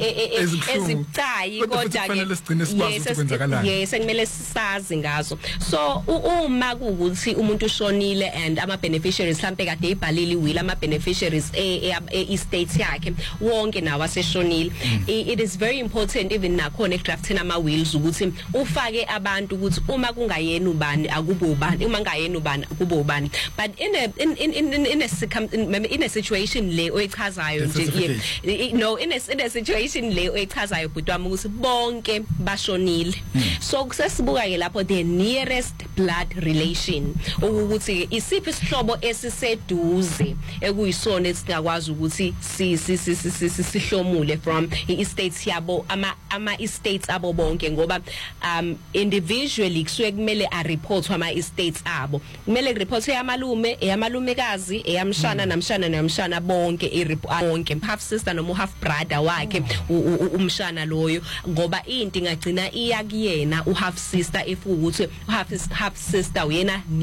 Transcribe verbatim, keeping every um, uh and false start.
ezibucayi kodwa ke yes ekumele sisazi ngazo. So uma kuukuthi umuntu ushonile and ama beneficiaries mhlambe kade ibhalile will ama beneficiaries e estate yakhe wonke nawo aseshonile, it is very important even nakhona edrafting ama wills ukuthi ufake abantu ukuthi uma kungayena ubani akubo ubani, uma ngayena ubani kubo ubani. But in a in in in in a in a situation le oyichazayo nje no in a, in a situation le oyichazayo butwami ukuthi bonke bashonile. So kusesibuka ke lapho the nearest blood relation ukuthi isiphi isihlobo esiseduze ekuyisona esingakwazi ukuthi si si sihlomule from i-estates yabo ama ama estates abo bonke ngoba um individually kusuke kumele a report ama estates abo, kumele report eyamalume eyamalumekazi eyamshana namshana namshana bonke i report bonke half sister noma half brother wakhe umshana loyo ngoba into ingagcina iya kuyena u half sister if ukuthi half half sister uyena